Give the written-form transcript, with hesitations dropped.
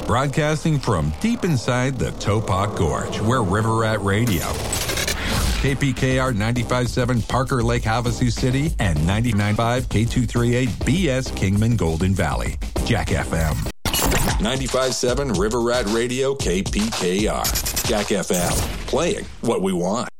Broadcasting from deep inside the Topok Gorge, where River Rat Radio. KPKR 95.7 Parker Lake, Havasu City, and 99.5 K238 BS Kingman Golden Valley. Jack FM. 95.7 River Rat Radio KPKR. Jack FM. Playing what we want.